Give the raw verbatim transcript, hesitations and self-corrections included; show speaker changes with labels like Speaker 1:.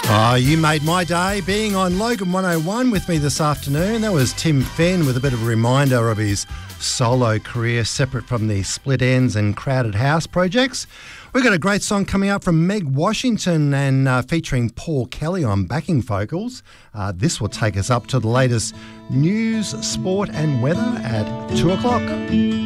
Speaker 1: Oh, you made my day being on Logan one oh one with me this afternoon. That was Tim Fenn with a bit of a reminder of his solo career separate from the Split Ends and Crowded House projects. We've got a great song coming up from Meg Washington and uh, featuring Paul Kelly on backing vocals. Uh, this will take us up to the latest news, sport and weather at two o'clock.